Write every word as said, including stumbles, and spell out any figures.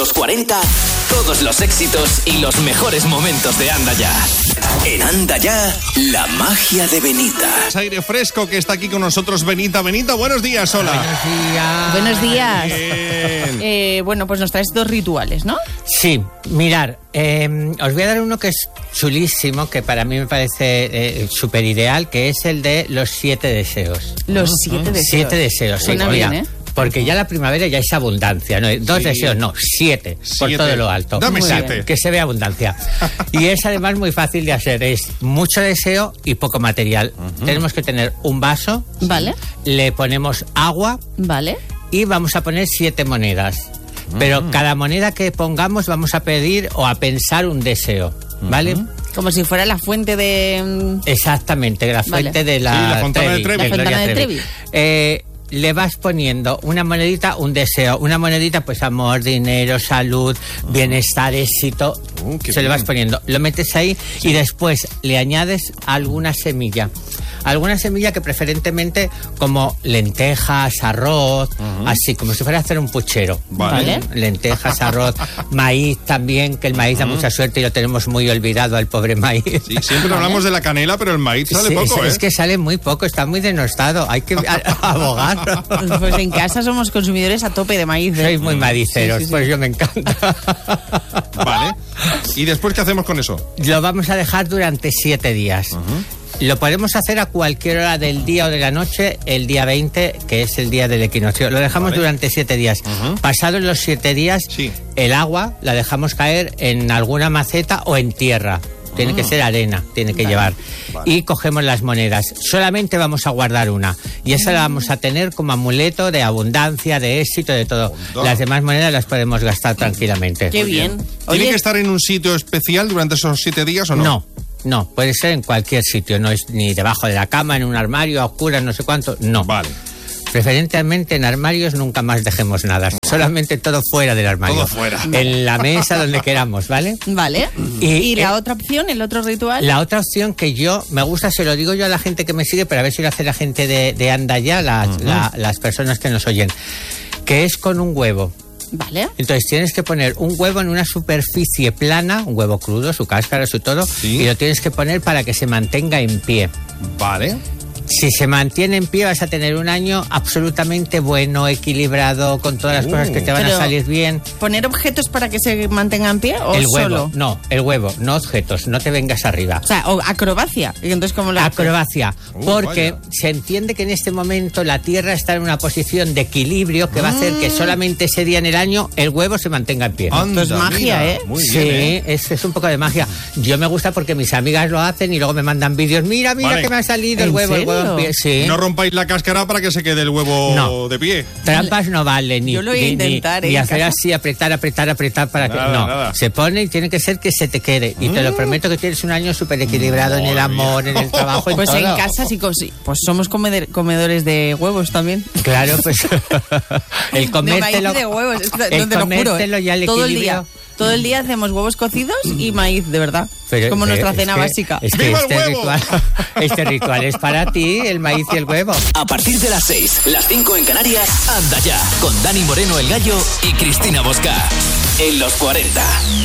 Los cuarenta, todos los éxitos y los mejores momentos de Anda Ya. En Anda Ya, la magia de Benita. Aire fresco que está aquí con nosotros Benita. Benita, buenos días, hola. Buenos días. Buenos días. Bien. Eh, bueno, pues nos traes dos rituales, ¿no? Sí, mirar, eh, os voy a dar uno que es chulísimo, que para mí me parece eh, súper ideal, que es el de los siete deseos. Los siete deseos. Siete deseos, sí. Suena Mira, bien, ¿eh? porque ya la primavera ya es abundancia, ¿no? Dos Sí. deseos, no, siete, por Siete. todo lo alto. Dame Muy siete. bien. Que se vea abundancia. Y es además muy fácil de hacer, es mucho deseo y poco material. Uh-huh. Tenemos que tener un vaso, Vale, le ponemos agua vale. y vamos a poner siete monedas. Pero Mm. cada moneda que pongamos vamos a pedir o a pensar un deseo, ¿vale? Uh-huh. Como si fuera la fuente de... Exactamente, la fuente Vale. de la, Sí, la fontana de Trevi. La Gloria fontana de Trevi. Eh, le vas poniendo una monedita, un deseo. Una monedita, pues amor, dinero, salud, bienestar, éxito. Uh, qué Se le bien. vas poniendo. Lo metes ahí y después le añades alguna semilla. Alguna semilla que preferentemente como lentejas, arroz, así, como si fuera a hacer un puchero. Vale. Lentejas, arroz, maíz también, que el maíz da mucha suerte y lo tenemos muy olvidado al pobre maíz. Sí, siempre hablamos de la canela, pero el maíz sale Sí, poco, es, ¿eh? es que sale muy poco, está muy denostado, hay que a- abogar. Pues en casa somos consumidores a tope de maíz, ¿eh? Sois muy mariceros, Sí, sí, sí. pues yo me encanta. Vale. ¿Y después qué hacemos con eso? Lo vamos a dejar durante siete días. Lo podemos hacer a cualquier hora del día o de la noche, el día veinte, que es el día del equinoccio. Lo dejamos Vale. durante siete días. Ujú. Pasados los siete días, Sí. el agua la dejamos caer en alguna maceta o en tierra. Tiene que ser arena, tiene que llevar. Vale. Y cogemos las monedas. Solamente vamos a guardar una. Y esa la vamos a tener como amuleto de abundancia, de éxito, de todo. Onda. Las demás monedas las podemos gastar tranquilamente. Qué bien. ¿Tiene Oye, que estar en un sitio especial durante esos siete días o no? No, no, puede ser en cualquier sitio. No es ni debajo de la cama, en un armario, a oscuras, no sé cuánto. No. Vale. Preferentemente en armarios nunca más dejemos nada. Solamente todo fuera del armario. Todo fuera. En la mesa, donde queramos, ¿vale? vale. Y- ¿Y, la eh, otra opción, el otro ritual? La otra opción que yo me gusta, se lo digo yo a la gente que me sigue, pero a ver si lo hace la gente de, de Anda Ya, las, la- las personas que nos oyen, que es con un huevo. Vale. Entonces tienes que poner un huevo en una superficie plana, un huevo crudo, su cáscara, su todo, Sí. y lo tienes que poner para que se mantenga en pie. Vale. Si se mantiene en pie vas a tener un año absolutamente bueno, equilibrado, con todas las Uh. cosas que te van Pero- a salir bien. ¿Poner objetos para que se mantenga en pie o El huevo, solo? no, el huevo, no objetos, no te vengas arriba. O sea, o acrobacia. Y entonces, ¿cómo lo haces? Acrobacia, Uh, porque vaya. se entiende que en este momento la Tierra está en una posición de equilibrio que va a hacer que solamente ese día en el año el huevo se mantenga en pie. Anda, Esto es magia, mira. ¿eh? Muy sí, bien, ¿eh? es, es un poco de magia. Yo me gusta porque mis amigas lo hacen y luego me mandan vídeos. Mira, mira Vale. que me ha salido el ¿En huevo, el huevo en serio? pie. Sí. No rompáis la cáscara para que se quede el huevo No. de pie. Trampas no valen, ni, Yo lo voy a ni- ni- intentar, ¿eh, ni en hacer casa? así, apretar, apretar, apretar para que... Nada, No, nada. se pone y tiene que ser que se te quede. Y te lo prometo que tienes un año súper equilibrado en el Madre amor, mía. en el trabajo, en Pues todo. en casa sí, cos- pues somos comeder- comedores de huevos también. Claro, pues el De comértelo... maíz de huevos, es que el no te lo juro, comértelo ¿eh? ya el Todo el equilibrio. día. Todo el día hacemos huevos cocidos y maíz, de verdad. Pero, Como pero nuestra es cena que- básica. Es que ¡Viva el este huevo! ritual, este ritual es para ti, el maíz y el huevo. A partir de las seis, las cinco en Canarias, Anda Ya, con Dani Moreno el Gallo y Cristina Bosca. En los cuarenta.